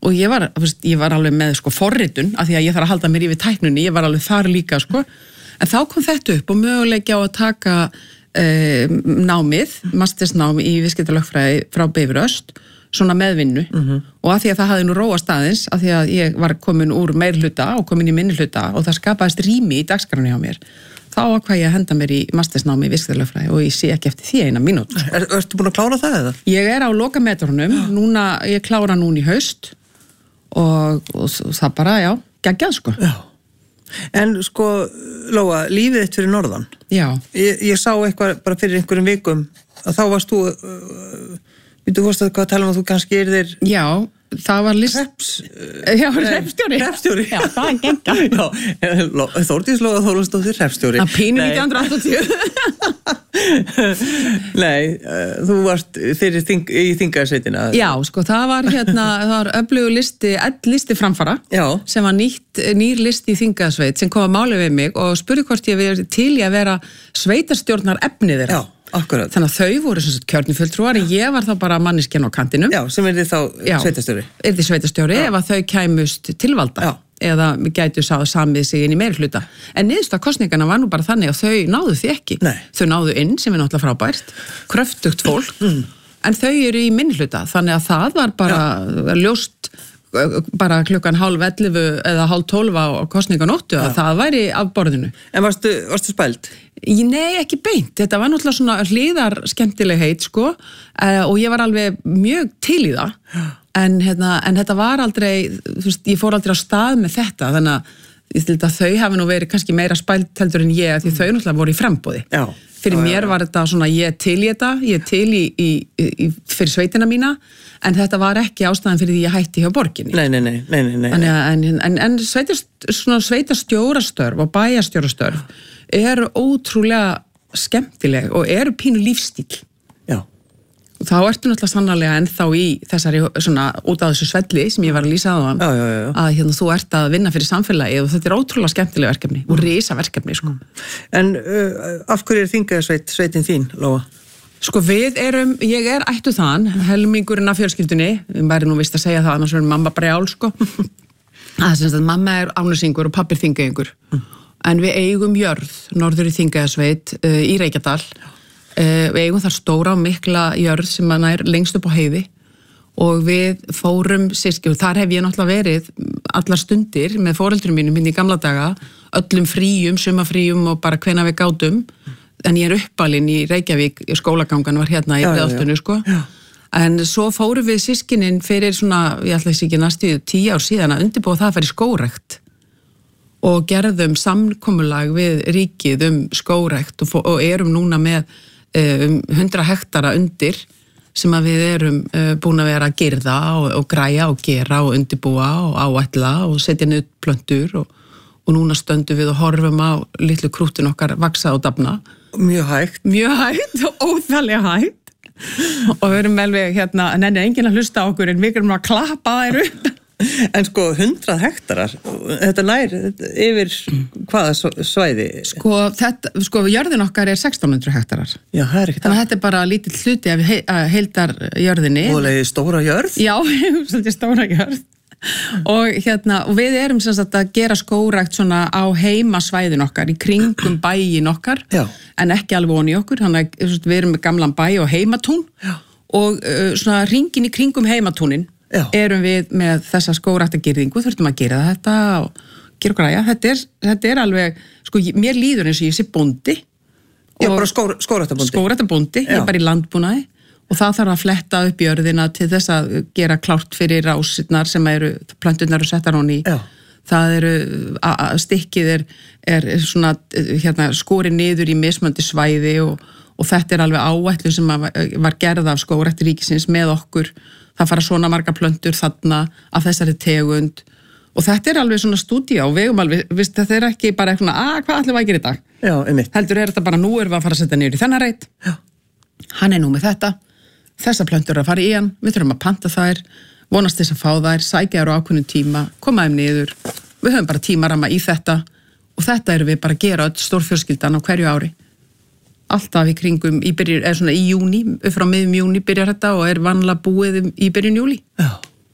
og ég var alveg með sko forritun af því að ég þarf að halda mér yfir tæknunni, ég var alveg þar líka sko, en þá kom þetta upp og möguleiki á að taka námið, mastersnám í viðskiptalögfræði frá Bifröst, svona meðvinnu og af því að það hafði nú róast aðeins, af því að ég var komin úr meirhluta og komin í minnihluta og það skapaðist rými í dagskránni hjá mér. Þá ákvað ég að henda mér í mastersnámi í viðskiptalögfræði og ég sé ekki eftir því eina mínútu. Ertu búin að klára það eða? Ég á lokametrunum, ég klára núna í haust og það bara, já, geggjað sko. Já. En sko, Lóa, lífið þitt fyrir norðan. Já. Ég sá eitthvað bara fyrir einhverjum vikum að þá varst þú, þú varst að tala um að þú kannski þér... Já, það var hreppstjóri. Já, það geggjað. Já, Þórdís Lóa Þórhallsdóttir, hreppstjóri. Að pínu 1980. Nei, þú varst fyrir í þingasveitina. Já, sko, það var öflugur listi framfara, já, sem var nýr listi í þingasveit sem kom að máli við mig og spurði hvort ég verið til í að vera sveitarstjórnar efnið þeirra. Já. Akkurat. Þannig að þau voru kjörnufulltrúar en ég var þá bara manneskjan á kantinum. Já, sem þið þá sveitarstjóri. Þið sveitarstjóri ef að þau kæmust tilvalda. Já. Eða gætu samið sig inn í meirhluta. En niðurstaða kosningana var nú bara þannig að þau náðu því ekki. Nei. Þau náðu inn sem er náttúrulega frábært, kröftugt fólk, en þau eru í minnihluta. Þannig að það var bara ljóst bara klukkan 11:30 eða 11:30 á kosninganóttu að það væri af borðinu. En varstu spæld? Nei, ekki beint. Þetta var náttúrulega svona hliðar skemmtilegheit sko og ég var alveg mjög til í það en þetta var aldrei, þú veist, ég fór aldrei á stað með þetta þannig að þau hafi nú verið kannski meira spæld heldur en ég því þau náttúrulega voru í framboði. Já. Fyrir mér var þetta svona ég til í þetta, ég til í fyrir sveitina mína en þetta var ekki ástæðan fyrir því ég hætti hjá borginni. Nei. En sveitarstjórastörf og bæjarstjórastörf eru ótrúlega skemmtileg og eru pínu lífstíl. Já. Þá ertu náttúrulega sannarlega ennþá í þessari svona út af þessu svelli sem ég var að lýsa á hann að þú ert að vinna fyrir samfélagið og þetta er ótrúlega skemmtileg verkefni og risaverkefni sko. En af hverju er þingasveitin þín, Lóa? Sko ég er ættu þann, helmingurinn af fjölskyldunni, við væri nú vist að segja það, annars verður mamma brjál sko. Að mamma er ánursingur og pappir þingaengur. En við eigum jörð, norður í Þingeyjarsveit, í Reykjadal. Við eigum þar stóra og mikla jörð sem er lengst upp á heiði og við fórum og þar hef ég náttúrulega verið allar stundir með foreldrum mínum í gamla daga, öllum fríum, sumarfríum og bara hvenær við gátum. En ég er uppalinn í Reykjavík, skólagangan var hérna í Breiðholtinu sko. En svo fórum við systkinin fyrir svona, ég ætla ekki næstu 10 ár síðan að undirbúa það að fara í skógrækt og gerðum samkomulag við ríkið skógrækt og erum núna með 100 hektara undir sem að við erum búin að vera að girða og græja og gera og undirbúa og áætla og setja niður plöntur og núna stöndum við og horfum á litlu krútin okkar vaksa og dafna. Mjög hægt og óþægilega hægt og við erum alveg nennir enginn að hlusta á okkur en við erum að klappa þær upp. En sko 100 hektarar, þetta nær yfir hvaða svæði? Sko jörðin okkar er 1600 hektarar. Já, það er ekki það. Þannig að þetta er bara lítill hluti af heildar jörðinni. Ólega stóra jörð? Já, svolítið stóra jörð. Og við erum sem sagt að gera skógrækt svona á heimasvæðin okkar, í kringum bæin okkar, en ekki alveg onni okkur, þannig að við erum með gamlan bæ og heimatún og svona ringin í kringum heimatúnin erum við með þessa skógræktagirðingu, þurftum að gera þetta og gera og græja, þetta er alveg, sko mér líður eins og ég sé bóndi. Já, bara skógræktabóndi. Skógræktabóndi, ég er bara í landbúnaði. Og það þarf að fletta upp jörðina til þess að gera klárt fyrir rásirnar sem eru, plönturnar og settar honni í. Já. Það eru, stikkið er svona, skorið niður í mismöndi svæði og þetta er alveg áætlun sem var gerð af skógrækti ríkisins með okkur. Það fara svona marga plöntur þarna af þessari tegund og þetta er alveg svona stúdía og við alveg, þetta er ekki bara eitthvað, hvað ætlum við að gera í dag? Já, einmitt. Heldur þetta bara, nú erum við að fara að setja niður í þennan reit. Já. Hann er nú með þetta. Þessar plöntur að fara í hann, við þurfum að panta þær, vonast þess að fá þær, sækja þær á ákveðnum tíma, koma þeim niður. Við höfum bara tímaramma í þetta og þetta erum við bara að gera öll stórfjölskyldan á hverju ári. Alltaf í kringum, svona í júní, frá miðum júní byrjar þetta og er vanlega búið í byrjun júlí. Já.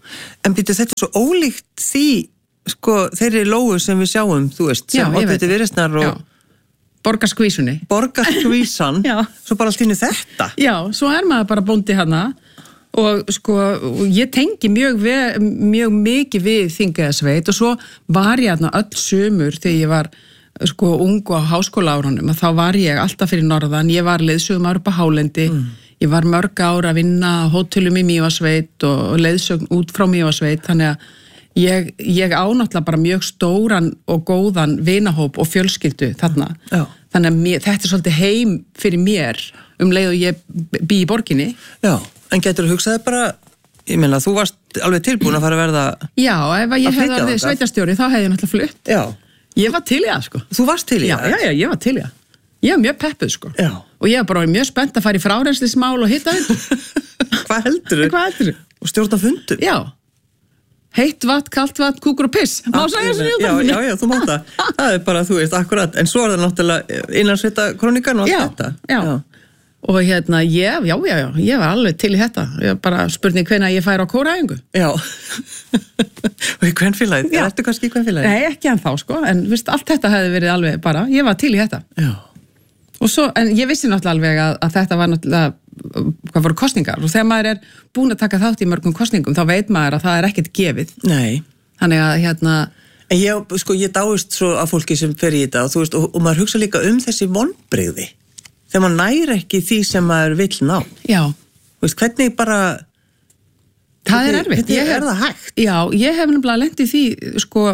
En býtu, þetta svo ólíkt því, sko, þeirri lóu sem við sjáum, þú veist, sem oddviti Viðreisnar og Borgarskvísunni. Borgarskvísan, svo bara allt inni þetta. Já, svo maður bara bóndi hana og sko, ég tengi mjög mikið við Þingeyjarsveit og svo var ég þarna öll sumur þegar ég var sko ung á háskólaárunum og þá var ég alltaf fyrir norðan, ég var leiðsögum ára upp á Hálendi, ég var mörg ára að vinna á hótelum í Mývatnssveit og leiðsögn út frá Mývatnssveit, þannig að ég ánáttúrulega bara mjög stóran og góðan vinahóp og fjölskyldu þarna. Já. Þannig að þetta svolítið heim fyrir mér leið og ég bý í borginni. Já, en getur þú hugsaði bara, ég meina, þú varst alveg tilbúin að fara að verða Já, ef ég hefði orðið sveitarstjóri þá hefði ég náttúrulega flutt. Já. Ég var til í það, sko. Þú varst til í það? Já, ég var til í það. Ég var mjög peppuð, sko. Já. Og ég var bara mjög spennt að fara í frárenslismál og hitta þetta. Hvað heldurðu? Og stjórna fundum? Já. Heitt vatn, kalt vatn, kúkur og piss. Má segja þessu njóðan. Já, þú mátt það. Það bara, þú veist, akkurat. En svo það náttúrulega innansveita krónikan og allt þetta. Já. Og ég var alveg til í þetta. Ég bara spurning hvenær ég færi á kóraæfingu. Já. Og í kvenfélagið? Ertu kannski í kvenfélagið? Nei, ekki ennþá, sko. En viðst, allt þetta hefði verið alveg bara, ég var til í þetta. Já. Og svo, en ég vissi náttúrulega alveg að þetta var náttúrulega, hvað voru kosningar. Og þegar maður búin að taka þátt í mörgum kosningum, þá veit maður að það ekkert gefið. Nei. Þannig að En ég dáist svo af fólki sem fer í þetta og þú veist, og maður hugsa líka þessi vonbrigði. Þegar maður næri ekki því sem maður vill ná. Já. Þú veist, hvernig bara... Það erfitt. Það hægt? Já, ég hef nefnilega lent í því, sko,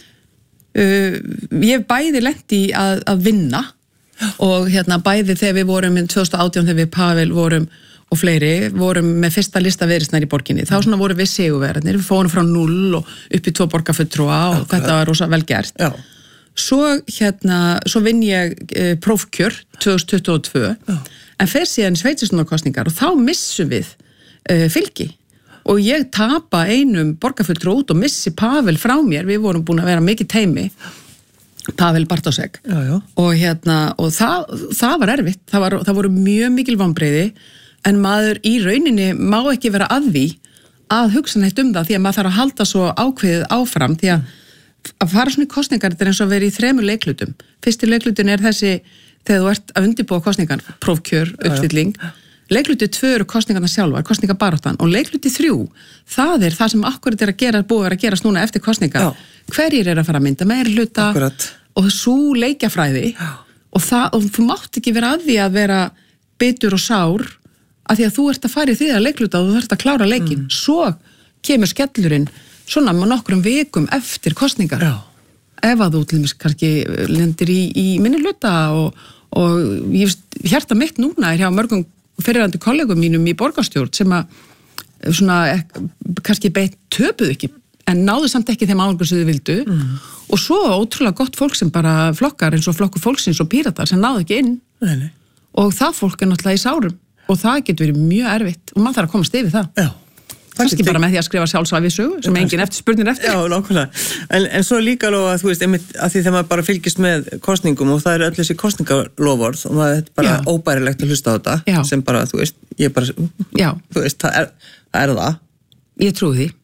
ég hef bæði lent í að vinna og bæði þegar við vorum 2018 þegar við Pavel vorum og fleiri vorum með fyrsta lista Viðreisnar í borginni. Þá svona vorum við sigurverðarnir, við fórum frá 0 og upp í 2 borgarfulltrúa og þetta var rosa vel gert. Já. Svo vinn ég prófkjör 2022 en fer síðan sveitastjórnarkosningar og þá missum við fylgi og ég tapa einum borgarfulltrúa út og missi Pavel frá mér, við vorum búin að vera mikið teimi Pavel Bartósek og það var erfitt, það voru mjög mikil vonbrigði en maður í rauninni má ekki vera að því að hugsa neitt það því að maður þarf að halda svo ákveðið áfram því að fara svona í kosningar þetta eins og verið í 3 leiklutum. Fyrsti leiklutin þessi þegar þú ert að undirbúa kosningar, prófkjör, uppstilling. Leikluti 2 eru kosningarna sjálfar, kosningabaráttan og leikluti 3, það sem akkurat búið að gerast núna eftir kosningar. Hverjir að fara að mynda meirihluta og svo leikjafræði og þú mátt ekki vera að því að vera bitur og sár að því að þú ert að fara í því að leikluta og þú ert að klára leikin. Svo kemur skellurinn svona með nokkrum vikum eftir kosningar. Já. Ef að þú til dæmis kannski lendir í minnihluta og hjarta mitt núna hjá mörgum fyrirrandi kollegum mínum í borgarstjórn sem að svona kannski töpuðu ekki en náðu samt ekki þeim árangri sem þau vildu og svo ótrúlega gott fólk sem bara flokkar eins og flokkur fólksins og píratar sem náðu ekki inn. Nei. Og það fólk náttúrulega í sárum og það getur verið mjög erfitt og maður þarf að komast yfir það. Já. Kannski bara með því að skrifa sjálfsævisögu sem enginn spurnir eftir. Já, nákvæmlega. En svo líka alveg að þú veist, að því þegar maður bara fylgist með kosningum og það eru öll þessi kosningalofvörð og maður er bara óbærilegt að hlusta á þetta sem bara, þú veist, ég bara, þú veist, það er það. Ég trúi því.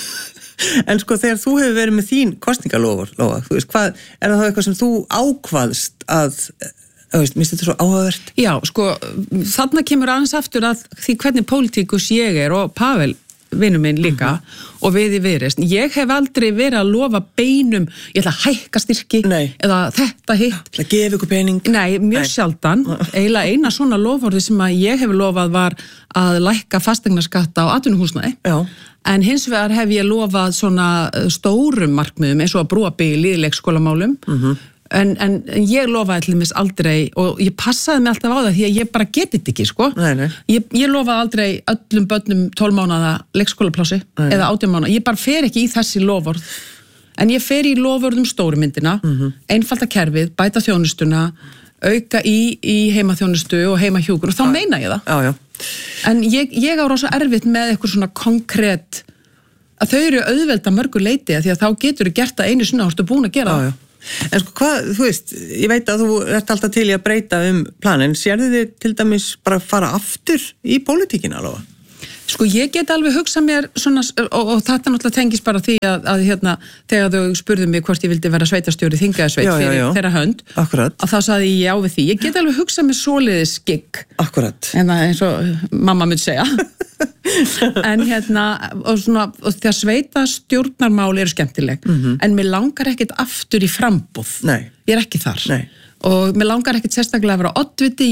Já. En sko þegar þú hefur verið með þín kosningalofvörð, þú veist, hvað, er það eitthvað sem þú ákvaðst að, þú veist, minnst þetta svo áhugavert? Já, sko, þarna kemur aðeins aftur að því hvernig pólitíkus ég og Pavel vinur minn líka og við í Viðreisn. Ég hef aldrei verið að lofa beinum, ég ætla að hækka styrki eða þetta hitt. Það gefi ykkur pening? Nei, mjög sjaldan. Eiginlega eina svona loforði sem að ég hef lofað var að lækka fasteignaskatta á atvinnuhúsnæði. Já. En hins vegar hef ég lofað svona stórum markmiðum eins og að brúa bil í leikskólamálum. En ég lofaði til dæmis aldrei og ég passaði mig alltaf á það því að ég bara geti þetta ekki, sko. Nei. Ég lofaði aldrei öllum börnum 12 mánaða leikskólaplási eða 18 mánaða. Ég bara fer ekki í þessi lofvörð. En ég fer í lofvörðum stóru myndina, einfalda kerfið, bæta þjónustuna, auka í heimaþjónustu og heimahjúkur og þá meina ég það. Já. En ég á rosa erfitt með eitthvað svona konkrét að þau eru auðvelda mörgu leiti því að þá getur þú gert það einu sinna og þú ert búin að gera það. En sko hvað, þú veist, ég veit að þú ert alltaf til í að breyta planin, sérðu þið til dæmis bara fara aftur í pólitíkina alveg? Sko ég get alveg hugsað mér svona, og þetta náttúrulega tengist bara því að hérna, þegar þau spurðu mig hvort ég vildi vera sveitastjóri Þingeyjarsveit fyrir þeirra hönd, Akkurat. Að þá sagði ég já við því. Ég get alveg hugsað mér svoleiðis gigg. Akkurat. En það eins og mamma myndi segja. En hérna, og þegar sveitastjórnarmál eru skemmtileg, en mér langar ekkert aftur í frambúð. Nei. Ég ekki þar. Nei. Og mér langar ekkert sérstaklega að vera oddviti,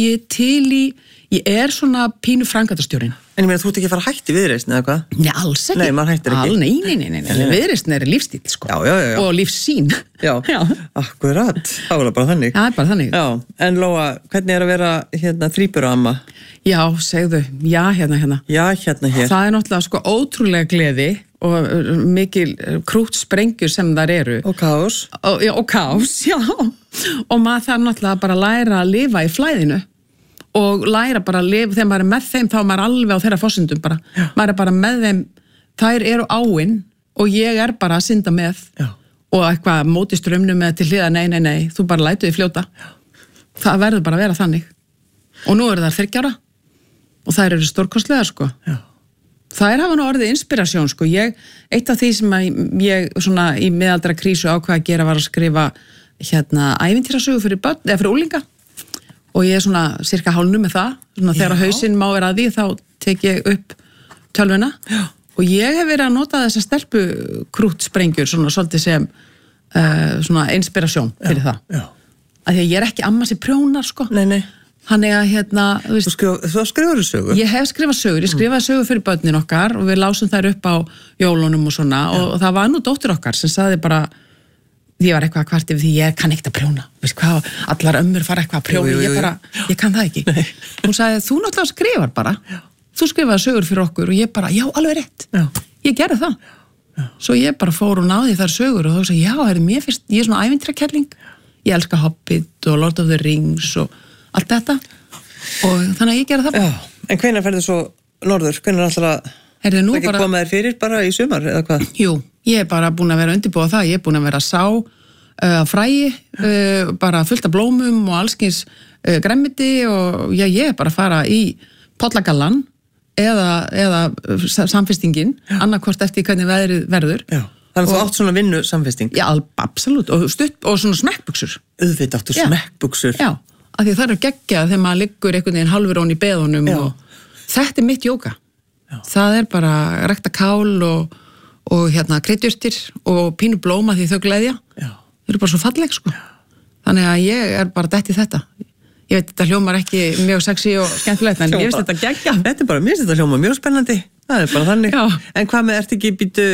ég er svona pínu framkvæmdastjórinn. En ég meina, þú ert ekki að fara að hætti Viðreisn eða hvað? Nei, alls ekki. Nei, maður hættir ekki. Nei. Viðreisn er lífstíl, sko. Já. Og lífssýn. Já. Akkurat. Það var bara þannig. Já, það er bara þannig. Já, en Lóa, hvernig er að vera hérna þríburamma? Já, segðu, hérna. Já, hérna hér. Það er náttúrulega sko ótrúlega gleði og mikil krútsprengjur sem þar eru. Og kaos. Og kaos, já. Og maður þarf náttúrulega bara að læra að lifa í flæðinu. Og læra bara að lifa, þegar maður er með þeim þá er maður alveg á þeirra forsendum bara. Já. Maður er bara með þeim, þær eru áinn og ég er bara að synda með. Já. Og eitthvað móti strömmnum með til hliða, nei, þú bara lætu þig fljóta. Já. Það verður bara að vera þannig. Og nú eru það 30 ára og þær eru stórkostlegar, sko. Já. Þær hafa nú orðið inspirasjón, sko. Eitt af því sem ég svona í miðaldra krísu ákvað að gera var að skrifa hérna ævintýrasögu fyrir börn, eða fyrir unglinga. Og ég er svona cirka hálfnu með það, svona þegar hausinn má vera að því, þá tek ég upp tölvuna. Já. Og ég hef verið að nota þessa stelpu krútsprengjur, svona svolítið sem svona inspirasjón fyrir það. Já. Af því að ég er ekki amma sem prjónar, sko. Nei. Þannig að hérna... Þú skrifar sögur? Ég hef skrifað sögur, ég skrifaði sögur fyrir börnin okkar og við lásum þær upp á jólunum og svona. Og það var nú dóttir okkar sem sagði bara... Ég var eitthvað að kvart yfir því ég kann ekkert að prjóna. Veist hvað, allar ömmur fara eitthvað að prjóna, ég kann það ekki. Nei. Hún sagði, þú náttúrulega skrifar bara. Já. Þú skrifaði sögur fyrir okkur og ég bara, já, alveg rétt. Já. Ég gerði það. Já. Svo ég bara fór og náði þar sögur og þá sagði, já, mér finnst, ég er svona ævintýrakelling. Ég elska Hobbit og Lord of the Rings og allt þetta. Og þannig að ég gerði það bara. Já. En hvenær ferðu svo norður? Hvenær alltaf ekki koma þér fyrir bara í sumar eða hvað? Jú, ég er bara búin að vera undirbúa það, ég er búin að vera að sá fræi, bara fullt af blómum og allskins gremmiti og ég er bara að fara í pollagallan eða samfestingin, annarkvort eftir hvernig veðrið verður. Já, þannig að þú átt svona vinnu samfesting. Já, absolutt, og svona smekkbuxur. Auðvitað áttu smekkbuxur. Já, af því það er geggjað þegar maður liggur einhvern veginn hálfur ón í beðunum og þetta er mitt jóga. Já. Það er bara rækta kál og hérna kryddjurtir og pínu blóma því þau gleðja. Já. Þau eru bara svo falleg, sko. Já. Þannig að ég er bara dætt í þetta. Ég veit, þetta hljómar ekki mjög sexy og skemmtilegt, en ég veist þetta geggja. Þetta er bara, mér finnst þetta hljómar mjög spennandi. Það er bara þannig. Já. En hvað með, ertu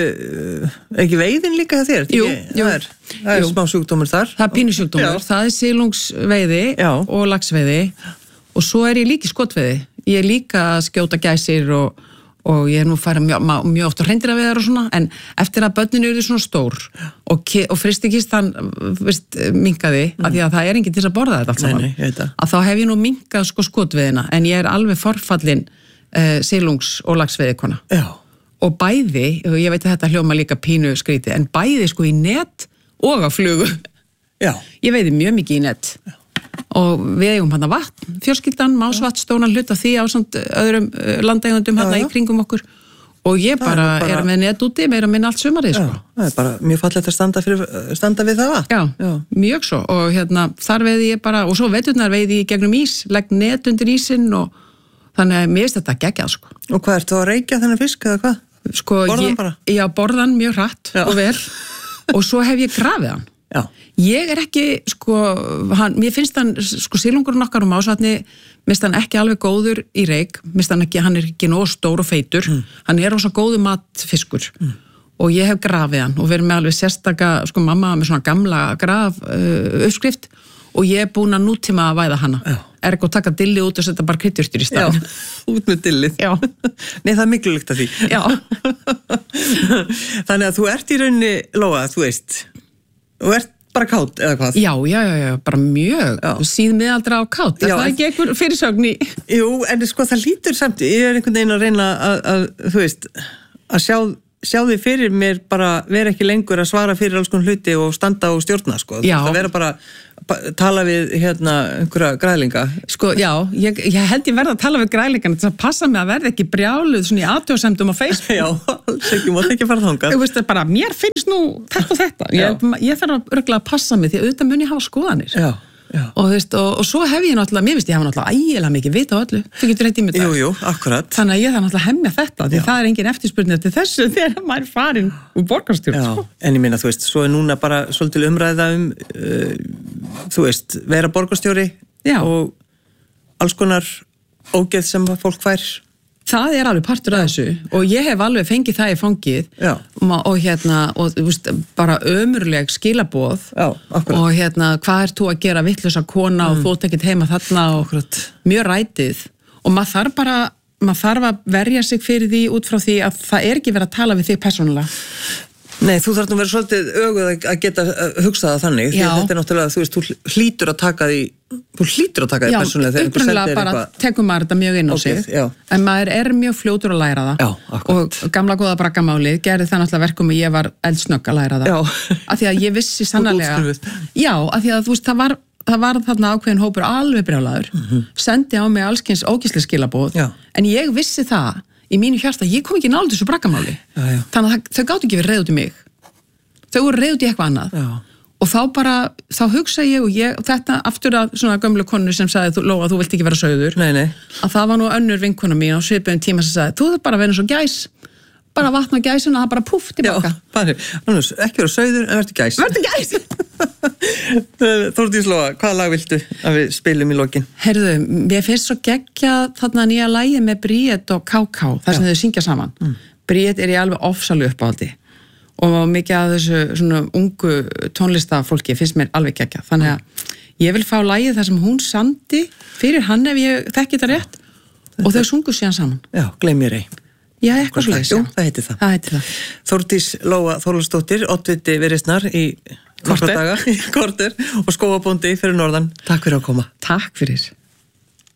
ekki veiðin líka hjá þér? Jú. Það er smá sjúkdómur þar. Það er pínu sjúkdómur. Já. Það er silungsveiði og laxveiði og svo er ég líka í skotveiði. Ég er líka að skjóta gæsir og ég er nú farið mjög oft á hreindýraveiðar og svona, en eftir að börnin eru svona stór og fristikistan minkaði, af því að það er enginn til að borða þetta allt saman, að þá hef ég nú minkað sko skotveiðina, en ég er alveg forfallin silungs- og laxveiðikona. Já. Og bæði, og ég veit að þetta hljóma líka pínu skrítið, en bæði sko í net og á flugu. Já. Ég veiði mjög mikið í net. Já. Og við eigum hann að vatn, fjölskyldan, Másvatn, stónan hlut af því á samt öðrum landeigundum hann í kringum okkur og ég bara er með net úti, meira minna allt sumarið, sko. Það er bara mjög fallegt að standa við það vatn. Já, mjög svo og hérna þar veiði ég bara, og svo veturnar veiði ég gegnum ís, legg net undir ísinn og þannig að mér finnst þetta geggjað, sko. Og hvað ertu að reykja þennan fisk eða hvað? Sko, borðan bara? Já, borðan mjög hratt og vel og svo hef ég grafið hann. Já. Ég er ekki, sko, mér finnst hann, sko, silungurinn okkar og Másvatni, minnst hann ekki alveg góður í reik, minnst hann er ekki nóg stór og feitur, hann er ósað góðu matfiskur og ég hef grafið hann og verið með alveg sérstaka, sko, mamma með svona gamla graf uppskrift og ég er búin að nútíma að væða hana. Já. Er ekki að taka dillið út og setja bara kryddjurtir í staðinn. Já, út með dillið. Já. Nei, það er miklu lykt af því. Já. Þannig að þú ert í rauninni, Lóa, þú veist, þú ert bara kátt, eða hvað? Já, bara mjög, síðmiðaldra á kátt, er það ekki einhver fyrirsögn í? Jú, en sko það lítur samt, ég er einhvern veginn að reyna að þú veist, að sjá sjá því fyrir mér bara vera ekki lengur að svara fyrir alls konar hluti og standa og stjórna, sko. Það vera bara tala við einhverja græðlinga. Sko, já, ég held ég verða að tala við græðlingan þess að passa mig að verða ekki brjáluð svona í athugasemdum á Facebook. Já, alls ekki, mátt ekki fara þangað. Þú veist, bara, mér finnst nú þetta og þetta. Ég þarf að örugglega að passa mig því að auðvitað mun ég hafa skoðanir. Já. Og, veist, og svo hef ég náttúrulega, mér finnst ég hafa náttúrulega ægilega mikið vita á öllu, þú getur reitt í mig það. Jú, akkurat. Þannig að ég þarf náttúrulega að hemja þetta, því það engin eftirspurning til þessu þegar maður farin úr borgarstjórn. Já, en ég meina, þú veist, svo núna bara svolítið umræða þú veist, vera borgarstjóri og alls konar ógeð sem fólk fær. Það alveg partur af þessu og ég hef alveg fengið það í fangið og þú veist, bara ömurleg skilaboð og hvað þú að gera vitlausa kona og þú tekit heima þarna og mjög rætið og maður þarf að verja sig fyrir því út frá því að það ekki verið að tala við þig persónulega. Nei, þú þarf nú verið svolítið öguð að geta hugsað það þannig, því þetta náttúrulega, þú veist, þú hlýtur að taka því persónulega þegar einhver sendir eitthvað. Já, bara tekum maður þetta mjög inn á sig, en maður mjög fljótur að læra það. Já, akkurat. Og gamla góða braggamálið gerði það náttúrulega verkum að ég var eldsnögg að læra það. Já. Af því að ég vissi sannarlega. Já, af því að þú veist, það var þarna ákveðin hópur alveg brjálaður, sendi á mig allskyns ógeðsleg skilaboð, en ég vissi það í mínu hjarta, ég kom ekki nálægt þessu braggamáli. Þannig að þau gátu ekki verið reið út í mig. Þau voru reið út í eitthvað annað. Og þá hugsa ég og þetta aftur að svona gömlu konu sem sagði, Lóa, þú vilt ekki vera sauður. Nei. Að það var nú önnur vinkona mín á svipuðum tíma sem sagði, þú þarf bara að vera eins og gæs. Bara vatna gæsuna, það bara puff tilbaka. Já, bara, annars, ekki vera sauður, en verður gæs. Verður gæs! Þórdís Lóa, hvaða lag viltu að við spilum í lokin? Heyrðu, mér finnst svo geggjað þarna nýja lagi með Bríett og KK, þar sem þau syngja saman. Bríett ég alveg ofsalega uppáhaldi og mikið af þessu svona ungu tónlistafólki finnst mér alveg geggjað. Þannig að ég vil fá lagið þar sem hún samdi fyrir hann ef ég þekki þetta rétt og þau sungu síðan saman. Já, gleym ég rey. Já, eitthvað slags. Jú, það heiti það. Þórdís Lóa Þorvaldsdóttir, oddviti Viðreisnar í korter og skógabóndi fyrir norðan. Takk fyrir að koma. Takk fyrir.